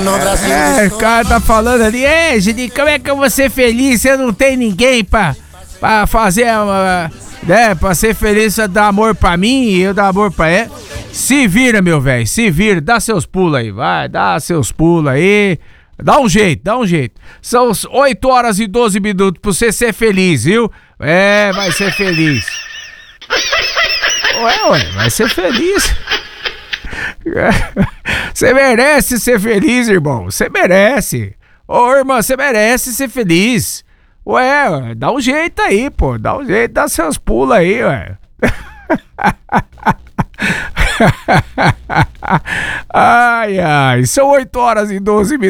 O cara tá falando ali, gente, como é que eu vou ser feliz se eu não tenho ninguém pra fazer, né, pra ser feliz, dar amor pra mim e eu dar amor pra ela. Se vira, meu velho, se vira, dá seus pulos aí, vai, dá seus pulos aí. Dá um jeito. São 8 horas e 12 minutos pra você ser feliz, viu? Vai ser feliz. Ué, vai ser feliz. Você merece ser feliz, irmão. Você merece. Ô, irmã, você merece ser feliz. Ué, dá um jeito aí, pô. Dá um jeito, dá seus pulos aí, ué. Ai, são 8 horas e 12 minutos.